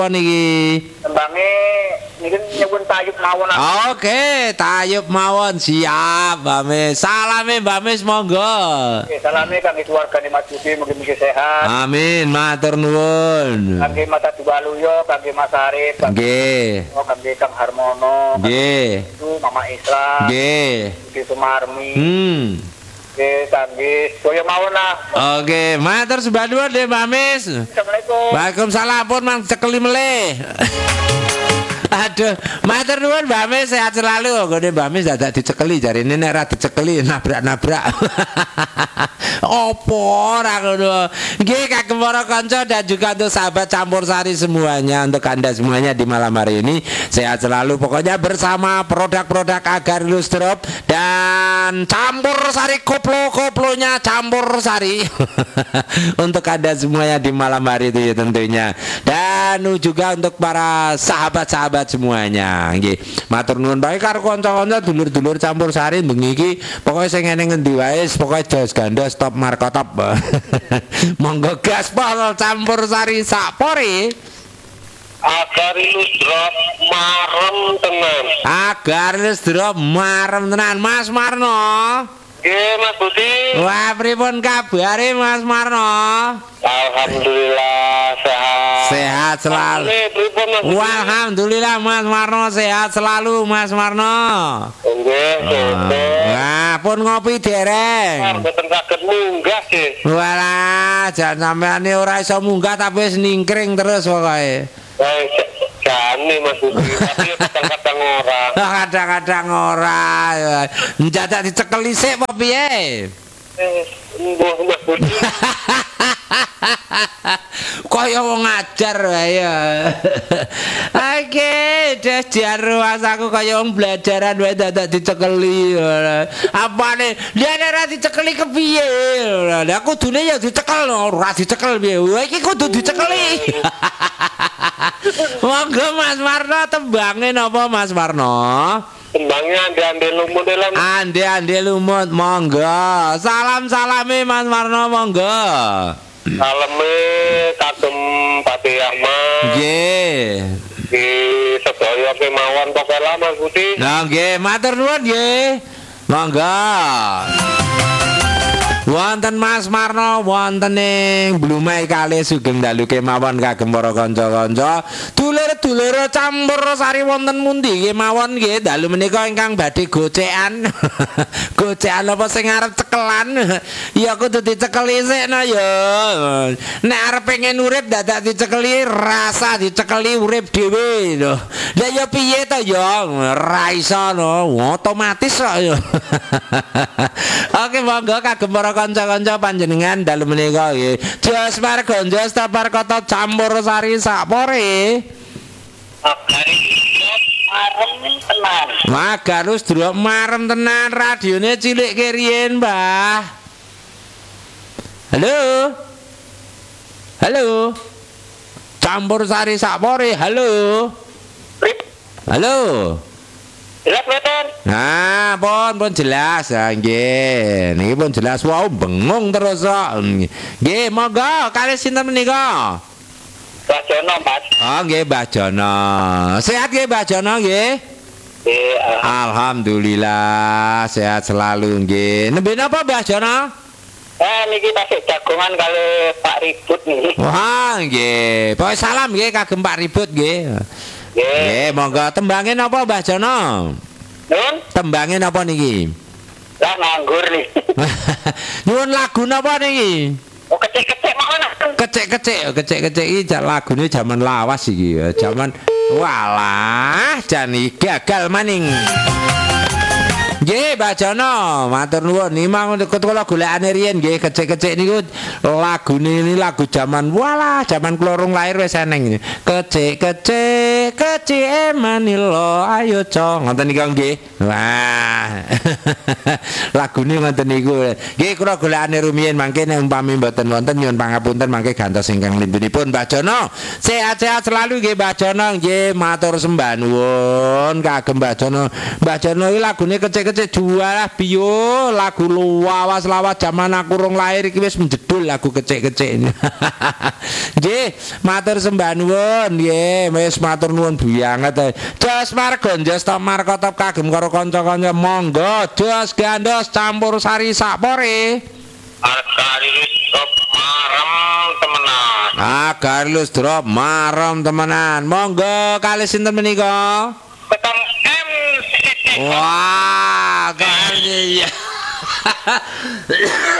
niki? Tembange niki nyuwun tayub mawon. Oke, tayub mawon siap, Mbak Mis. Salame Mbak Mis monggo. Oke, salame kangge keluargane Mas Budi mugi-mugi sehat. Amin, matur nuwun. Kangge Mas Aduwaluyo, kangge Mas Arif, Nggih. kangge Kang Harmono, Nggih. itu Mama Isra, Nggih. Budi Sumarmi. Oke, kangge sedaya mawon lah. Oke, matur sembah nuwun nggih Mbak Mis. Assalamualaikum. Waalaikumsalam pun mang cekeli meleh. Aduh, matur nuwun Mbak Mis sehat selalu. Nggone Mbak Mis dadak dicekeli jarine nek ora dicekeli nabrak-nabrak. Opo ora ngono. Nggih kagem para kanca dan juga untuk sahabat Campur Sari semuanya, untuk Anda semuanya di malam hari ini sehat selalu pokoknya bersama produk-produk Agarylus Drop dan Campur Sari koplo-koplonya Campur Sari. Untuk Anda semuanya di malam hari itu ya tentunya. Dan juga untuk para sahabat-sahabat semuanya nggih. Matur nuwun bae karo kanca-kanca dulur-dulur Campur Sari bengi iki pokoke sing ngene ngendi wae pokoke jos gandos top markotop. Monggo gaspol Campur Sari sakpore. Agarylus Drop marem tenan. Agarylus Drop marem tenan Mas Marno. Nggih Mas Budi. Wah, pripun kabare Mas Marno? Alhamdulillah sehat. Sehat selalu. Pripun Mas Budi? Alhamdulillah Mas Marno sehat selalu Mas Marno. Nggih, Wah, pun ngopi dereng. mboten saged munggah nggih. Walah, jan sampean ora iso munggah tapi wis ningkring terus pokoke. Jane Mas Budi, tapi kadang-kadang ora. Kadang-kadang ora. Njadak dicekeli sik apa piye? Mbuh Mas Budi. Kaya wong ngajar wae ya. Oke, des jarwas aku kaya wong belajaran wae dadak dicekeli. Apane? Lah nek ora dicekeli kepiye? Lah kudune ya dicekel ora dicekel piye? Wah iki kudu dicekeli. Monggo Mas Marno tembange napa Mas Marno? Tembangnya ande-ande lumut lan. Ande-ande lumut monggo. Salam-salame Mas Marno monggo. Saleme kagem Pakde Ahmad. Nggih. Di sedaya kemawon pokoke Mas Budi. Nah, nggih, matur nuwun nggih. Monggo. Wonten Mas Marno wonten ing Blumai kalih sugeng dalu kemawon kagem para kanca-kanca. Dulur-dulur Campur Sari wonten mundi kemawon nggih dalu menika ingkang badhe gocekan. Gocekan apa sing arep cekelan? Ya kudu dicekeli sik no ya. Nek arep pengen urip dadak dicekeli rasa dicekeli urip dhewe lho. Lah ya piye to ya? Ra iso no, otomatis kok ya. Oke, monggo kagem para kanca-kanca panjenengan dalu menika nggih. Jos margonjo Staparkata Campur Sari sakpore. Agarylus Drop marem tenan radione cilik keriyen, Mbah. Halo. Halo. Campur Sari sakpore. Halo. Halo. Jelas mboten? Nah, pun jelas ya nggih. Niki pun jelas wow bengong terus kok. Nggih, monggo kalih sinten menika? Mbah Jono, Mas. Oh, nggih Mbah Jono. Sehat nggih Mbah Jono nggih? Nggih, Alhamdulillah sehat selalu nggih. Nembe napa Mbah Jono? niki tasik jagongan kali Pak Ribut niki. Wah, nggih. Pokoke salam nggih kagem Pak Ribut nggih. Nggih, monggo tembange napa Mbah Jono? Nun, Tembange napa niki? lah nganggur nih. Nyuwun lagu napa niki? Oh, kecil-kecil mana? Kecek-kecek iki lagune jaman lawas iki ya. Jaman walah jani gagal maning. Nggih, Mbak Jono, matur nuwun. Nimang kula golekane riyen nggih kecek-kecek niku lagune ini lagu jaman walah jaman kula rung lahir wis eneng. Kecek-kecek kecik manilo ayo cong ngoten niku nggih. Wah. Lagune ngoten niku. Nggih kula golekane rumiyin mangke nek umpami mboten wonten nyuwun pangapunten mangke gantos ingkang limbunipun Mbak Jono. Sehat-sehat selalu nggih Mbak Jono nggih matur sembah nuwun kagem Mbak Jono. Mbak Jono iki lagune kecek kecek jualah biyo lagu lawas zaman aku rong lahir iki wis menjedul lagu kecek-kecek. Nggih, matur sembah nuwun nggih, wis matur nuwun banget. Jos margonjos ta markotop kagem karo kanca-kanca monggo jos gandos campur sari sakpore. Agarlus marem temenan. Agarlus drop marem temenan. Monggo kalih sinten menika? Petang M. Wah, kali ya.